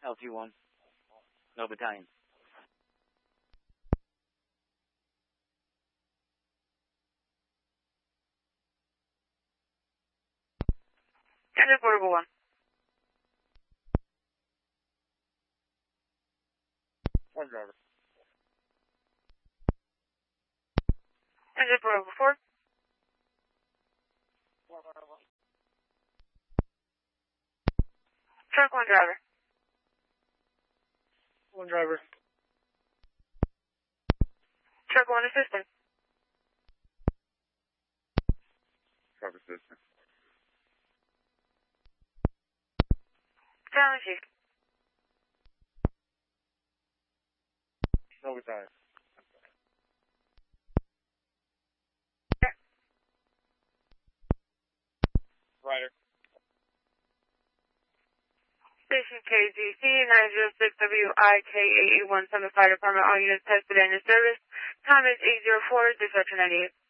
LT1. No battalion. Engine portable 1. One driver. Engine portable 4. Truck 1 driver. One driver. Truck 1 assistant. Truck assistant. Battalion chief. No battalion. Rider. Station KZC 906WIK8817 Fire Department. All units tested and in service. Time is 8:04. Dispatcher 98.